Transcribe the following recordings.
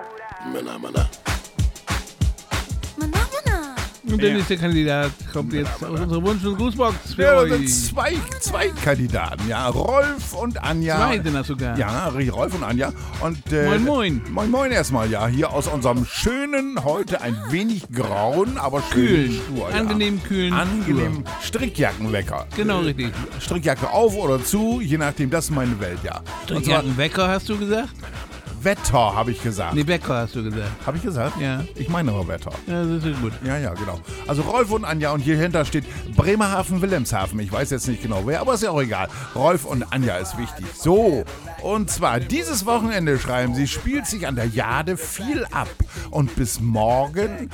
Männer. Und der nächste Kandidat kommt jetzt aus unserer Wunsch- und Grußbox für Ja, euch. das sind zwei Kandidaten, ja. Rolf und Anja. Zwei sind das sogar. Ja, Rolf und Anja. Und, Moin. Moin erstmal, ja. Hier aus unserem schönen, heute ein wenig grauen, aber schönen Kühlen. Schuh. Ja. Angenehm kühlen. Angenehm Strickjackenwecker. Genau, richtig. Strickjacke auf oder zu, je nachdem, das ist meine Welt, ja. Und zwar Wecker hast du gesagt? Wetter, habe ich gesagt. Nee, Wecker hast du gesagt. Habe ich gesagt? Ja. Ich meine aber Wetter. Ja, das ist gut. Ja, genau. Also Rolf und Anja und hier hinter steht Bremerhaven, Wilhelmshaven. Ich weiß jetzt nicht genau wer, aber ist ja auch egal. Rolf und Anja ist wichtig. So, und zwar dieses Wochenende, schreiben sie, spielt sich an der Jade viel ab. Und bis morgen,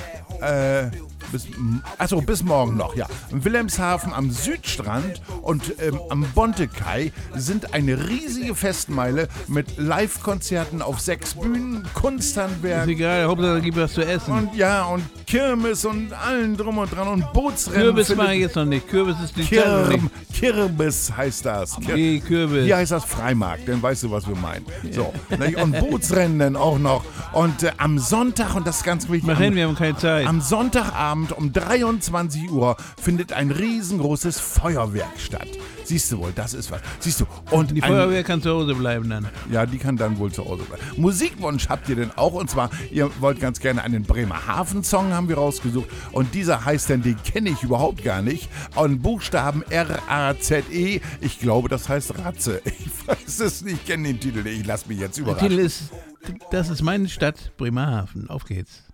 bis morgen noch, ja. In Wilhelmshaven am Südstrand und am Bontekai sind eine riesige Festmeile mit Live-Konzerten auf 6 Bühnen, Kunsthandwerk. Ist egal, Hauptsache da gibt es was zu essen. Und ja, und Kirmes und allen drum und dran und Bootsrennen. Kürbis mache ich jetzt noch nicht. Kürbis ist die Zeit noch nicht. Kirbis heißt das. Nee, Kürbis. Hier heißt das Freimarkt, dann weißt du, was wir meinen. So, und Bootsrennen dann auch noch. Und am Sonntag, und das ist ganz wichtig, Mach hin, wir haben keine Zeit. am Sonntagabend um 23 Uhr findet ein riesengroßes Feuerwerk statt. Siehst du wohl, das ist was. Siehst du. Und Die Feuerwehr kann zu Hause bleiben dann. ja, die kann dann wohl zu Hause bleiben. Musikwunsch habt ihr denn auch? Und zwar, ihr wollt ganz gerne einen Bremerhaven-Song, haben wir rausgesucht. Und dieser heißt dann, den kenne ich überhaupt gar nicht. Und Buchstaben R-A-Z-E. Ich glaube, das heißt Ratze. Ich weiß es nicht, ich kenne den Titel nicht. Ich lasse mich jetzt Der überraschen. Titel ist, das ist meine Stadt, Bremerhaven. Auf geht's.